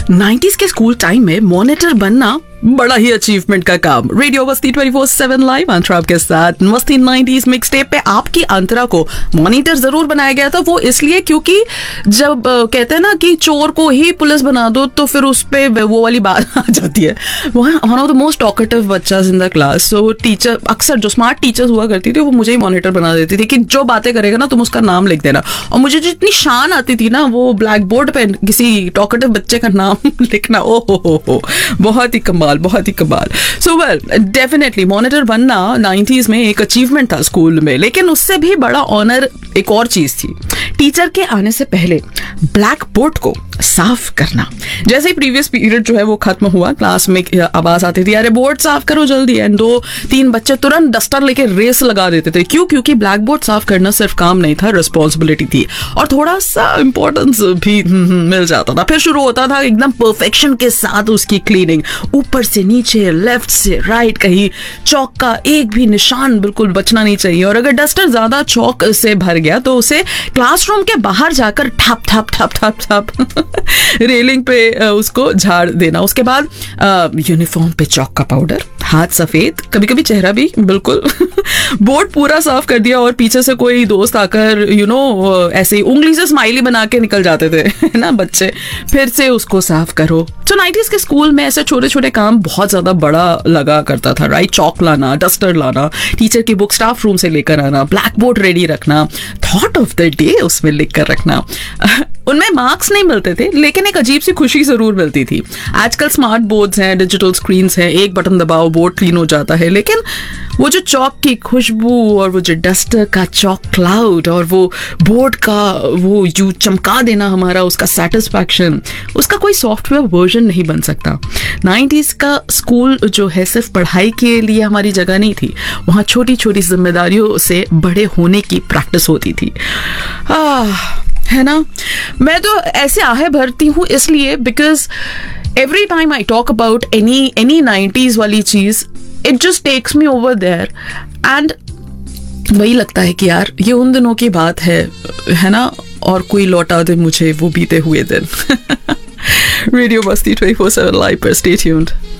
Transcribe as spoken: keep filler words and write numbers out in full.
Nineties के school time में monitor बनना बड़ा ही अचीवमेंट का काम। रेडियो मस्ती ट्वेंटी फोर सेवन लाइव अंतरा के साथ मस्ती नाइंटीज़ मिक्स टेप पे आपकी अंतरा को मॉनिटर जरूर बनाया गया था। वो इसलिए क्योंकि जब uh, कहते हैं ना कि चोर को ही पुलिस बना दो तो फिर उस पे वो वाली बात आ जाती है। One of the most talkative बच्चास in the class, so teacher अक्सर जो स्मार्ट टीचर्स हुआ करती थी वो मुझे ही मॉनिटर बना देती थी कि जो बातें करेगा ना तुम उसका नाम लिख देना। और मुझे जो इतनी शान आती थी ना वो ब्लैक बोर्ड पे किसी टॉकेटिव बच्चे का नाम लिखना, ओ हो हो हो बहुत ही कमाल, बहुत ही कमाल। सो वेल डेफिनेटली मॉनिटर बनना नाइंटीज़ में एक अचीवमेंट था स्कूल में, लेकिन उससे भी बड़ा ऑनर एक और चीज थी, टीचर के आने से पहले ब्लैक बोर्ड को साफ करना। जैसे ही प्रीवियस पीरियड जो है वो खत्म हुआ, क्लास में आवाज आती थी अरे बोर्ड साफ करो जल्दी, एंड दो तीन बच्चे तुरंत डस्टर लेके रेस लगा देते थे। क्यों? क्योंकि ब्लैक बोर्ड साफ करना सिर्फ काम नहीं था, रिस्पॉन्सिबिलिटी थी और थोड़ा सा इंपॉर्टेंस भी मिल जाता था। फिर शुरू होता था एकदम परफेक्शन के साथ उसकी क्लीनिंग, ऊपर से नीचे, लेफ्ट से राइट, कहीं चौक का एक भी निशान बिल्कुल बचना नहीं चाहिए। और अगर डस्टर ज्यादा चौक से भर गया तो उसे क्लासरूम के बाहर जाकर ठप ठप ठप ठप ठप रेलिंग पे उसको झाड़ देना। उसके बाद यूनिफॉर्म पे चौक का पाउडर, हाथ सफेद, कभी कभी चेहरा भी बिल्कुल बोर्ड पूरा साफ कर दिया और पीछे से कोई दोस्त आकर यू नो ऐसे उंगली से स्माइली बना के निकल जाते थे ना बच्चे, फिर से उसको साफ करो। तो नाइंटीज़ के स्कूल में ऐसे छोटे छोटे काम बहुत ज्यादा बड़ा लगा करता था, राइट? चौक लाना, डस्टर लाना, टीचर की बुक स्टाफ रूम से लेकर आना, ब्लैक बोर्ड रेडी रखना, थॉट ऑफ द डे उसमें लिख कर रखना। उनमें मार्क्स नहीं मिलते थे लेकिन एक अजीब सी खुशी जरूर मिलती थी। आजकल स्मार्ट बोर्ड्स हैं, डिजिटल स्क्रीन्स हैं, एक बटन दबाओ बोर्ड क्लीन हो जाता है, लेकिन वो जो चौक की खुशबू और वो जो डस्टर का चौक क्लाउड और वो बोर्ड का वो यू चमका देना हमारा उसका सेटिस्फैक्शन, उसका कोई सॉफ्टवेयर वर्जन नहीं बन सकता। नाइंटीज़ का स्कूल जो है सिर्फ पढ़ाई के लिए हमारी जगह नहीं थी, वहाँ छोटी छोटी जिम्मेदारियों से बड़े होने की प्रैक्टिस होती थी। आह, है ना? मैं तो ऐसे आहे भरती हूँ इसलिए because every time I talk about any any nineties वाली चीज, it just takes me over there and वही लगता है कि यार ये उन दिनों की बात है है ना? और कोई लौटा दे मुझे वो बीते हुए दिन। रेडियो मस्ती ट्वेंटी फोर सेवन लाइव पर स्टे ट्यून्ड।